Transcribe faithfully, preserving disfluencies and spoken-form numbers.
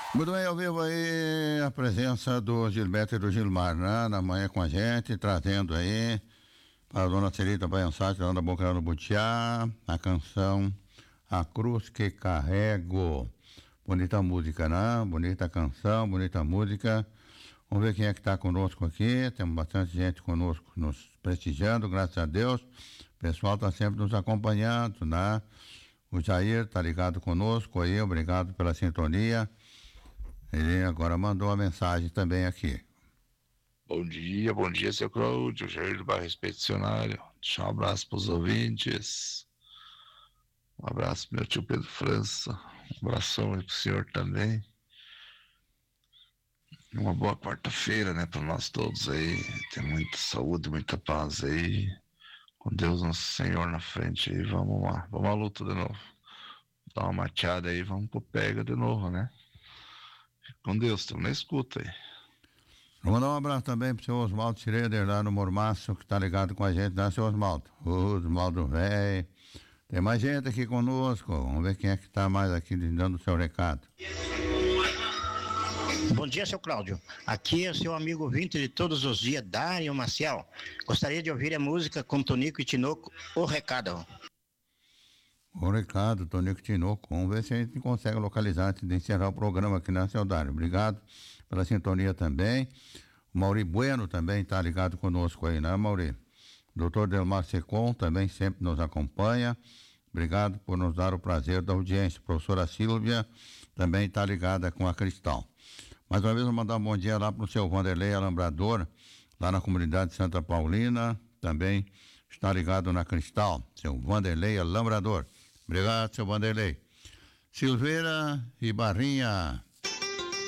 Muito bem, ao vivo aí a presença do Gilberto e do Gilmar, né? Na manhã com a gente, trazendo aí para a dona Celita Baiansati, dona Boca do Butiá, a canção A Cruz que Carrego. Bonita música, né? Bonita canção, bonita música. Vamos ver quem é que está conosco aqui. Temos bastante gente conosco nos prestigiando, graças a Deus. O pessoal está sempre nos acompanhando, né? O Jair está ligado conosco aí, obrigado pela sintonia. Ele agora mandou uma mensagem também aqui. Bom dia, bom dia, seu Cláudio, Jair do Bairro Expedicionário. Deixa um abraço para os ouvintes. Um abraço pro meu tio Pedro França. Um abração aí pro senhor também. Uma boa quarta-feira, né, para nós todos aí. Ter muita saúde, muita paz aí. Com Deus nosso Senhor na frente aí. Vamos lá, vamos à luta de novo. Dá uma mateada aí, vamos pro pega de novo, né? Com Deus, estamos na escuta aí. Vou mandar um abraço também pro seu Oswaldo Schroeder lá no Mormaço, que tá ligado com a gente, né, seu Oswaldo? Oswaldo velho. Tem mais gente aqui conosco. Vamos ver quem é que tá mais aqui dando o seu recado. Bom dia, seu Cláudio. Aqui é o seu amigo ouvinte de todos os dias, Dário Maciel. Gostaria de ouvir a música com Tonico e Tinoco, O Recado. O recado, Tonico e Tinoco. Vamos ver se a gente consegue localizar antes de encerrar o programa aqui, né, seu Dário? Obrigado pela sintonia também. O Mauri Bueno também está ligado conosco aí, né, Mauri? Doutor Delmar Secom também sempre nos acompanha. Obrigado por nos dar o prazer da audiência. Professora Silvia também está ligada com a Cristal. Mais uma vez, vou mandar um bom dia lá para o seu Vanderlei Alambrador, lá na comunidade Santa Paulina. Também está ligado na Cristal, seu Vanderlei Alambrador. Obrigado, seu Vanderlei. Silveira e Barrinha.